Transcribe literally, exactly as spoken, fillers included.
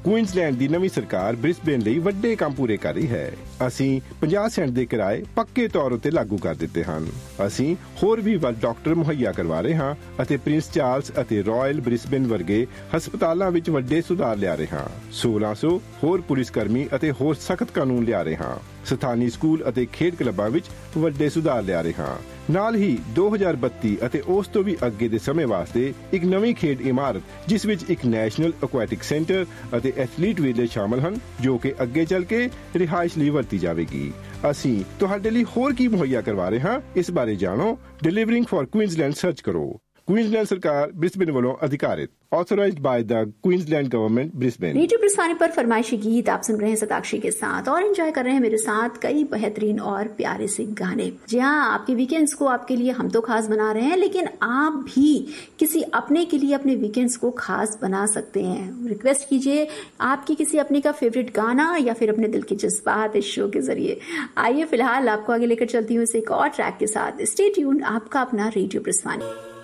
Queensland ਦੀ ਨਵੀਂ ਸਰਕਾਰ Brisbane ਲਈ ਵੱਡੇ ਕੰਮ ਪੂਰੇ ਕਰ ਰਹੀ ਹੈ। ਅਸੀਂ ਪੰਜਾਹ ਸੈਂਟ ਦੇ ਕਿਰਾਏ ਪੱਕੇ ਤੌਰ ਉੱਤੇ ਲਾਗੂ ਕਰ ਦਿੱਤੇ ਹਨ। ਅਸੀਂ ਹੋਰ ਵੀ ਵੱਧ ਡਾਕਟਰ ਮੁਹੱਈਆ ਕਰਵਾ ਰਹੇ ਹਾਂ ਅਤੇ ਪ੍ਰਿੰਸ ਚਾਰਲਸ ਅਤੇ ਰਾਇਲ ਬ੍ਰਿਸਬੇਨ ਵਰਗੇ ਹਸਪਤਾਲਾਂ ਵਿੱਚ ਵੱਡੇ ਸੁਧਾਰ ਲਿਆ ਰਹੇ ਹਾਂ। ਸੋਲਾਂ ਸੌ ਹੋਰ ਪੁਲਿਸ ਕਰਮੀ ਅਤੇ ਹੋਰ ਸਖਤ ਕਾਨੂੰਨ ਲਿਆ ਰਹੇ ਹਾਂ। ਸਥਾਨੀ ਸਕੂਲ ਅਤੇ ਖੇਡ ਕਲੱਬਾਂ ਵਿੱਚ ਵੱਡੇ ਸੁਧਾਰ ਲਿਆ ਰਹੇ ਹਾਂ। ਨਾਲ ਹੀ ਦੋ ਹਜ਼ਾਰ ਬੱਤੀ ਅਤੇ ਉਸ ਤੋਂ ਵੀ ਅੱਗੇ ਦੇ ਸਮੇਂ ਵਾਸਤੇ ਇੱਕ ਨਵੀਂ ਖੇਡ ਇਮਾਰਤ ਜਿਸ ਵਿੱਚ ਇੱਕ ਨੈਸ਼ਨਲ ਐਕੁਐਟਿਕ ਸੈਂਟਰ ਅਤੇ ਐਥਲੀਟ ਵਿਲੇਜ ਸ਼ਾਮਲ ਹਨ, ਜੋ ਕਿ ਅੱਗੇ ਚੱਲ ਕੇ ਰਿਹਾਇਸ਼ ਲਈ ਵਰਤੀ ਜਾਵੇਗੀ। ਅਸੀਂ ਤੁਹਾਡੇ ਲਈ ਹੋਰ ਕੀ ਮੁਹੱਈਆ ਕਰਵਾ ਰਹੇ ਹਾਂ, ਇਸ ਬਾਰੇ ਜਾਣੋ। ਡਿਲੀਵਰਿੰਗ ਫॉर क्वींसलैंड सर्च करो। क्वींसलैंड सरकार ब्रिस्बेन वालों अधिकारित, authorised by the Queensland government Brisbane. Radio Brisbane पर फरमाइशी गीत आप सुन रहे हैं सताक्षी के साथ और एंजॉय कर रहे हैं मेरे साथ कई बेहतरीन और प्यारे से गाने। जी हाँ, आपके वीकेंड्स को आपके लिए हम तो खास बना रहे हैं, लेकिन आप भी किसी अपने के लिए अपने वीकेंड्स को खास बना सकते हैं। रिक्वेस्ट कीजिए आपकी किसी अपने का फेवरेट गाना या फिर अपने दिल के जज्बात इस शो के जरिए। आइए फिलहाल आपको आगे लेकर चलती हूँ इस एक और ट्रैक के साथ। स्टे ट्यून्ड, आपका अपना रेडियो ब्रिस्बेन।